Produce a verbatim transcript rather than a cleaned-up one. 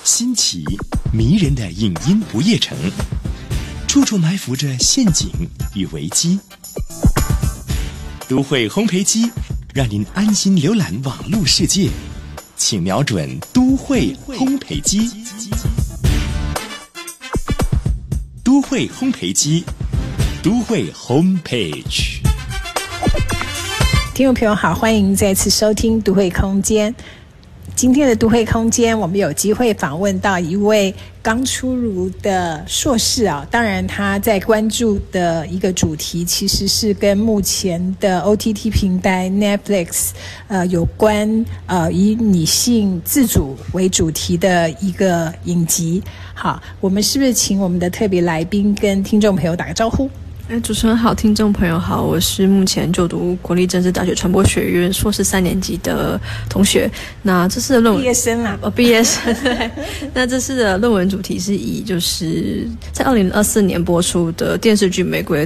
新奇迷人的影音不夜城，处处埋伏着陷阱与危机。都会烘焙机让您安心浏览网络世界，请瞄准都会烘焙机。都会烘焙机，都会 homepage。 听众朋友好，欢迎再次收听都会空间。今天的都会空间，我们有机会访问到一位刚出炉的硕士啊，当然他在关注的一个主题其实是跟目前的 O T T 平台 Netflix 呃有关，呃以女性自主为主题的一个影集。好，我们是不是请我们的特别来宾跟听众朋友打个招呼？ 哎，主持人好，听众朋友好，我是目前就读国立政治大学传播学院硕士三年级的同学。那这次的论文毕业生啦， 哦，毕业生对。那这次的论文主题是以就是在二零二四年播出的电视剧《玫瑰